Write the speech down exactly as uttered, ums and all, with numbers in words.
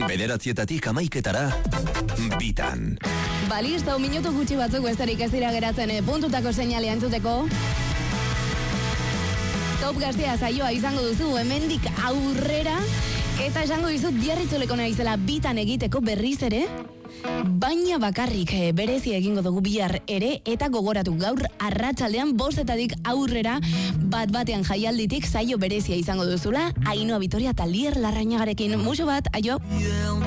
Bederatzietatik amaiketara, bitan. Balisto, minutu gutxi batzuk besterik ez dira geratzen eh, puntutako seinalea entzuteko. Top Gaztea saioa izango duzu hemendik aurrera, eta esango dizut biarritzoleko naizela bitan egiteko berriz ere, baina bakarrik eh, berezi egingo dugu bihar ere, eta gogoratu gaur arratsaldean bostetatik aurrera bat batean jaialditik saio berezia izango duzula, Ainhoa Vitoria eta Lier Larrañagarekin. Muxo bat, aio!